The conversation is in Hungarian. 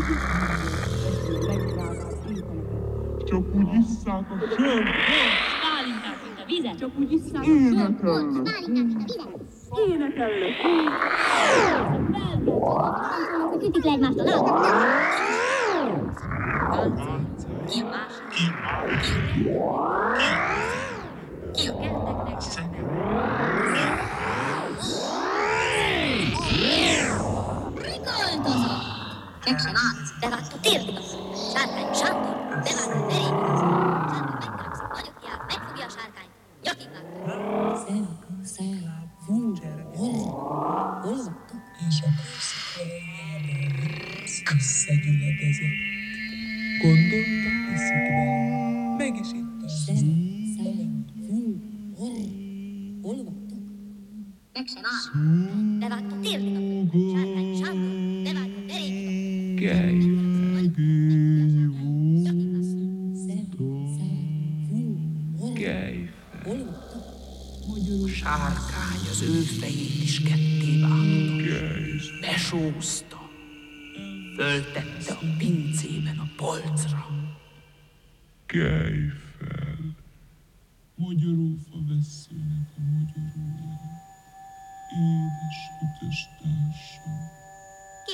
Csak úgy isszák a sört. Pálinkát, mint a vizet. Csak úgy isszák a Énekelnek. énekelnek. Táncolnak, hogy ütik le egymást a lábak. Ki a másik? Ki a kerteknek? Rikoltozott! Kekse Márc, bevágta térdigat. Sárkány Sándor, bevágta verédigat. Sándor megkaragszik, nagyot kiáll, megfogja a sárkányt. Nyakig vágta. Szép, hol vagytok? És a közszék összegyüledezett. Gondoltam, hiszik velem, meg is ittam. Hol vagytok? Kekse Márc, bevágta térdigat. Sárkány Sándor, bevágta verédigat. A sárkány az ő fejét is ketté vágta, besózta, föltette a pincében a polcra. Kelj fel! Magyarófa vesszőnek a magyarója, édes ütös társam.